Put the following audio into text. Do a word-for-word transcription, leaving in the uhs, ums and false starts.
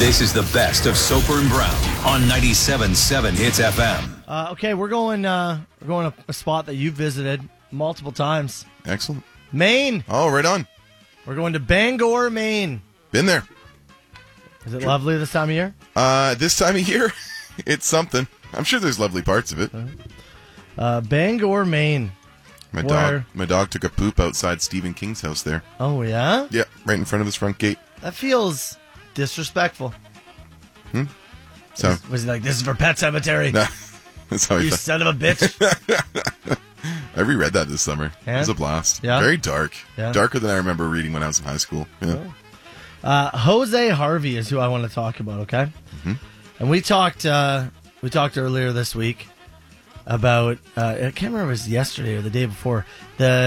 This is the best of Soper and Brown on ninety-seven point seven Hits F M. Uh, okay, we're going. Uh, we're going to a spot that you've visited multiple times. Excellent. Maine. Oh, right on. We're going to Bangor, Maine. Been there. Is it lovely this time of year? Uh, this time of year, it's something. I'm sure there's lovely parts of it. Uh, Bangor, Maine. My Where- dog, my dog took a poop outside Stephen King's house there. Oh yeah. Yeah, right in front of his front gate. That feels disrespectful. So Was, was he like, "This is for Pet Cemetery"? nah, that's how I You thought. son of a bitch. I reread that this summer. Yeah? It was a blast. Yeah? Very dark. Yeah. Darker than I remember reading when I was in high school. Yeah. Uh, Jose Harvey is who I want to talk about. Okay, Mm-hmm. and we talked. Uh, we talked earlier this week about. Uh, I can't remember if it was yesterday or the day before. The